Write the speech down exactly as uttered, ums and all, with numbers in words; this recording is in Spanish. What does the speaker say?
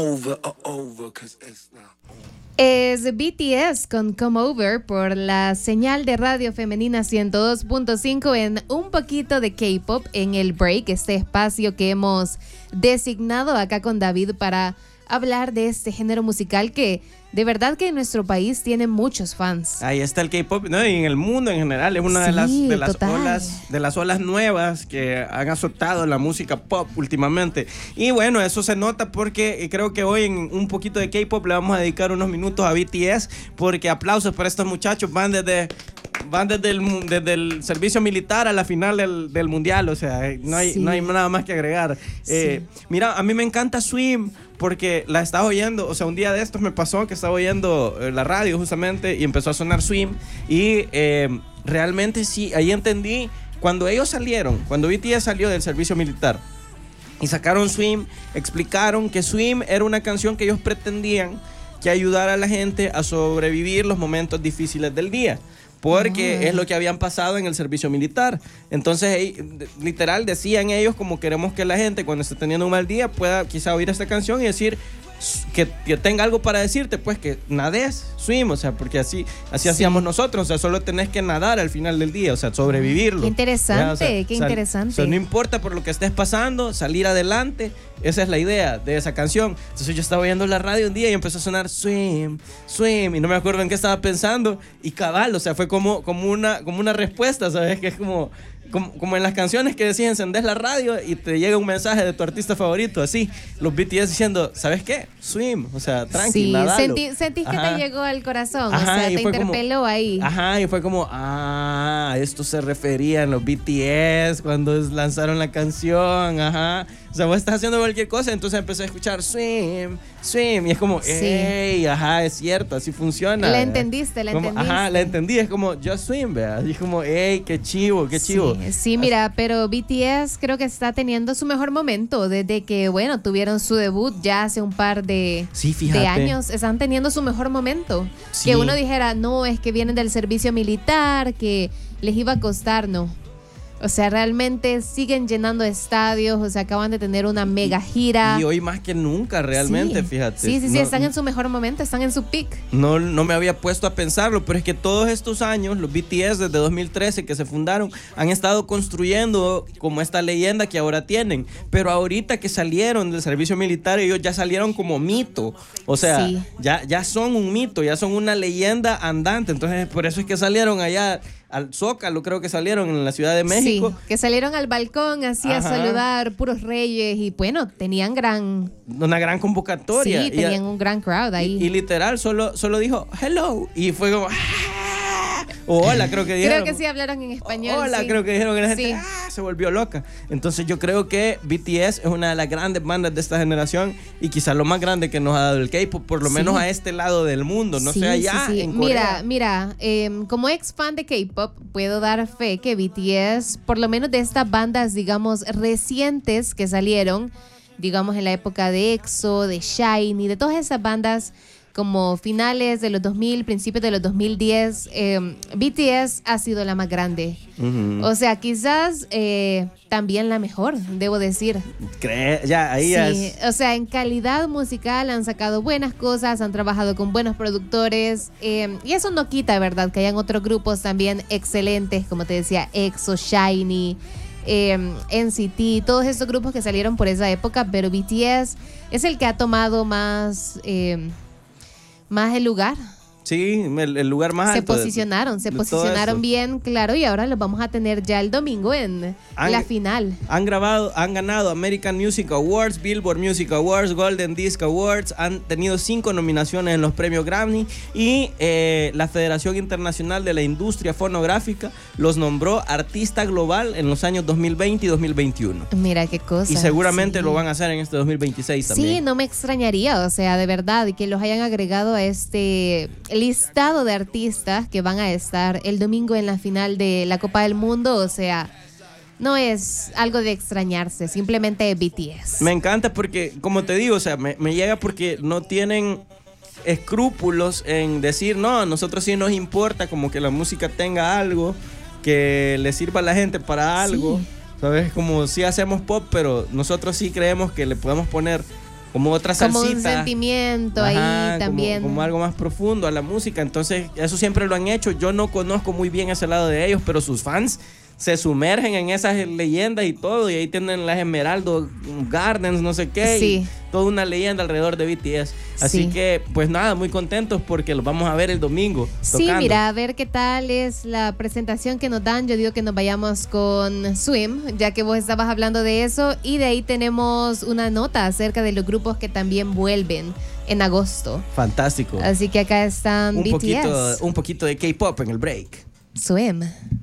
Over, uh, over, 'cause it's not over. Es B T S con Come Over por la señal de Radio Femenina ciento dos punto cinco en un poquito de K-pop en el break, este espacio que hemos designado acá con David para hablar de este género musical que de verdad que en nuestro país tiene muchos fans. Ahí está el K-pop, ¿no? Y en el mundo en general es una Sí, de las de las total. olas de las olas nuevas que han azotado la música pop últimamente. Y bueno, eso se nota porque creo que hoy en un poquito de K-pop le vamos a dedicar unos minutos a B T S, porque aplausos para estos muchachos, van desde van desde el, desde el servicio militar a la final del, del mundial, o sea, no hay, Sí. no hay nada más que agregar. Sí. Eh, mira, a mí me encanta Swim porque la estaba oyendo, o sea, un día de estos me pasó que estaba oyendo eh, la radio justamente y empezó a sonar Swim y eh, realmente sí, ahí entendí, cuando ellos salieron, cuando B T S salió del servicio militar y sacaron Swim, explicaron que Swim era una canción que ellos pretendían que ayudara a la gente a sobrevivir los momentos difíciles del día, porque Ah. es lo que habían pasado en el servicio militar. Entonces, eh, literal, decían ellos como queremos que la gente cuando esté teniendo un mal día pueda quizá oír esta canción y decir que, que tenga algo para decirte, pues que nades, swim, o sea, porque así, así Sí. hacíamos nosotros, o sea, solo tenés que nadar al final del día, o sea, sobrevivirlo. Qué interesante, Ya, o sea, qué o sea, interesante. o sea, no importa por lo que estés pasando, salir adelante, esa es la idea de esa canción. Entonces yo estaba oyendo la radio un día y empezó a sonar swim, swim, y no me acuerdo en qué estaba pensando, y cabal, o sea, fue como, como, una, como una respuesta, ¿sabes? Que es como... Como, como en las canciones que decían encendés la radio y te llega un mensaje de tu artista favorito, así, los B T S diciendo, ¿sabes qué? Swim, o sea, tranqui, Sí, nadalo. sentí, sentís que Ajá. te llegó al corazón, Ajá, o sea, y te fue como- interpeló ahí. Ajá, y fue como, ah, esto se refería en los B T S cuando lanzaron la canción, ajá. O sea, vos estás haciendo cualquier cosa, entonces empecé a escuchar swim, swim, y es como, Sí. hey, ajá, es cierto, así funciona. La ¿verdad? entendiste, la Como, entendiste. Ajá, la entendí, es como, just swim, ¿verdad? Y es como, hey, qué chivo, qué chivo. Sí, sí, mira, pero B T S creo que está teniendo su mejor momento desde que, bueno, tuvieron su debut ya hace un par de, Sí, fíjate. de años. Están teniendo su mejor momento. Sí. Que uno dijera, no, es que vienen del servicio militar, que les iba a costar, no. O sea, realmente siguen llenando estadios, o sea, acaban de tener una mega gira. Y hoy más que nunca, realmente, Sí. fíjate. Sí, sí, sí, No- están en su mejor momento, están en su peak. No, no me había puesto a pensarlo, pero es que todos estos años, los B T S desde dos mil trece que se fundaron, han estado construyendo como esta leyenda que ahora tienen. Pero ahorita que salieron del servicio militar, ellos ya salieron como mito. O sea, Sí. ya, ya son un mito, ya son una leyenda andante. Entonces, por eso es que salieron allá al Zócalo, creo que salieron en la Ciudad de México. Sí, que salieron al balcón así a Ajá. saludar, puros reyes, y bueno, tenían gran... Una gran convocatoria. Sí, Y- tenían un gran crowd ahí. Y, y literal, solo, solo dijo hello. Y fue como. "Ah", o hola, creo que dijeron. Creo que sí hablaron en español. Hola, sí. creo que dijeron que la gente Sí. "Ah", se volvió loca. Entonces yo creo que B T S es una de las grandes bandas de esta generación y quizás lo más grande que nos ha dado el K-pop, por lo Sí. menos a este lado del mundo, no Sí, sea sí, allá sí. en Mira, Corea. mira, em, como ex fan de K-pop, puedo dar fe que B T S, por lo menos de estas bandas, digamos, recientes que salieron, digamos, en la época de EXO, de SHINee, de todas esas bandas como finales de los dos mil, principios de los dos mil diez, em, B T S ha sido la más grande. Ujú. O sea, quizás eh, también la mejor, debo decir. Cree- ya, ahí Sí, es. o sea, en calidad musical han sacado buenas cosas, han trabajado con buenos productores, eh, y eso no quita, ¿verdad?, que hayan otros grupos también excelentes, como te decía, EXO, SHINee, eh, N C T, todos estos grupos que salieron por esa época, pero B T S es el que ha tomado más, eh, más el lugar. Sí, el, el lugar más Se alto. de- posicionaron, se de todo posicionaron esto. bien, claro, y ahora los vamos a tener ya el domingo en Han- la final. Han grabado, han ganado American Music Awards, Billboard Music Awards, Golden Disc Awards, han tenido cinco nominaciones en los premios Grammy y eh, la Federación Internacional de la Industria Fonográfica los nombró artista global en los años dos mil veinte y dos mil veintiuno. Mira qué cosa. Y seguramente sí. lo van a hacer en este dos mil veintiséis también. Sí, no me extrañaría, o sea, de verdad, y que los hayan agregado a este listado de artistas que van a estar el domingo en la final de la Copa del Mundo, o sea, no es algo de extrañarse, simplemente B T S. Me encanta porque, como te digo, o sea, me, me llega porque no tienen escrúpulos en decir, no, a nosotros sí nos importa como que la música tenga algo, que le sirva a la gente para algo, Sí. ¿sabes? Como si hacemos pop, pero nosotros sí creemos que le podemos poner como otra salsita. Como un sentimiento Ajá, ahí también. Como, como algo más profundo a la música. Entonces, eso siempre lo han hecho. Yo no conozco muy bien ese lado de ellos, pero sus fans se sumergen en esas leyendas y todo. Y ahí tienen las Emeraldo Gardens, no sé qué. Sí. Y toda una leyenda alrededor de B T S. Así Sí. que, pues nada, muy contentos porque los vamos a ver el domingo. Sí, tocando. mira, a ver qué tal es la presentación que nos dan. Yo digo que nos vayamos con Swim, ya que vos estabas hablando de eso. Y de ahí tenemos una nota acerca de los grupos que también vuelven en agosto. Fantástico. Así que acá están un B T S. poquito, un poquito de K-pop en el break. Swim.